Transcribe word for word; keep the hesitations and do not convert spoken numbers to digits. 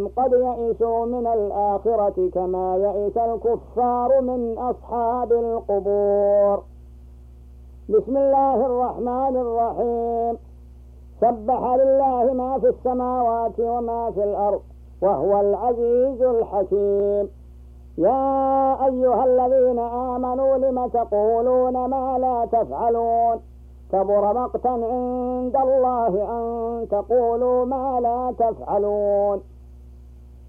أنهم قد يئسوا من الآخرة كما يئس الكفار من أصحاب القبور. بسم الله الرحمن الرحيم. سبح لله ما في السماوات وما في الأرض وهو العزيز الحكيم. يا أيها الذين آمنوا لم تقولون ما لا تفعلون كبر مقتا عند الله أن تقولوا ما لا تفعلون.